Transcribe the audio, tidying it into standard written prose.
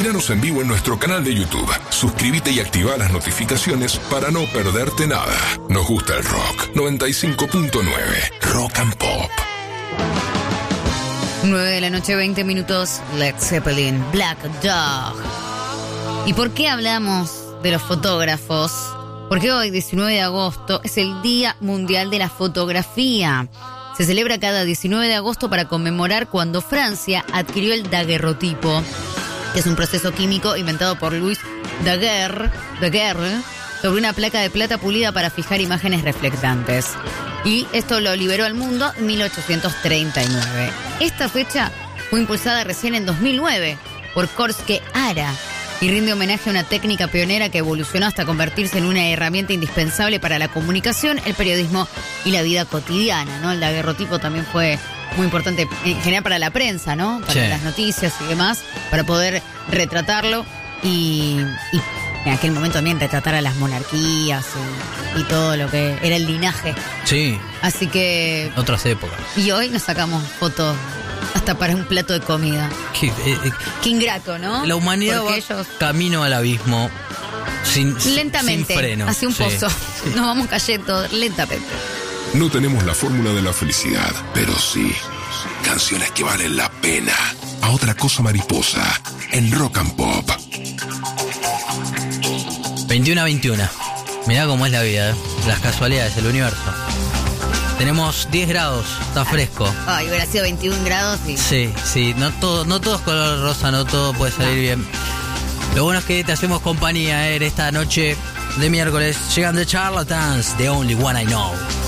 Míranos en vivo en nuestro canal de YouTube. Suscríbete y activa las notificaciones para no perderte nada. Nos gusta el rock. 95.9 Rock and Pop. 9 de la noche, 20 minutos. Led Zeppelin, Black Dog. ¿Y por qué hablamos de los fotógrafos? Porque hoy, 19 de agosto, es el Día Mundial de la Fotografía. Se celebra cada 19 de agosto para conmemorar cuando Francia adquirió el daguerrotipo, que es un proceso químico inventado por Louis Daguerre, sobre una placa de plata pulida para fijar imágenes reflectantes. Y esto lo liberó al mundo en 1839. Esta fecha fue impulsada recién en 2009 por Corske Ara y rinde homenaje a una técnica pionera que evolucionó hasta convertirse en una herramienta indispensable para la comunicación, el periodismo y la vida cotidiana, ¿no? El daguerrotipo también fue muy importante en general para la prensa, ¿no? Para las noticias y demás, para poder retratarlo y en aquel momento también retratar a las monarquías y todo lo que era el linaje. Sí. Así que... Otras épocas. Y hoy nos sacamos fotos hasta para un plato de comida. Qué ingrato, ¿no? La humanidad va camino al abismo lentamente, sin freno. Hacia un pozo. Sí. Nos vamos cayendo lentamente. No tenemos la fórmula de la felicidad, pero sí canciones que valen la pena. A otra cosa mariposa en Rock and Pop. 21-21. Mirá cómo es la vida, las casualidades, el universo. Tenemos 10 grados, está fresco. Ay, hubiera sido 21 grados y... Sí, no todo es color rosa, no todo puede salir bien. Lo bueno es que te hacemos compañía en esta noche de miércoles. Llegan The Charlatans, The Only One I Know.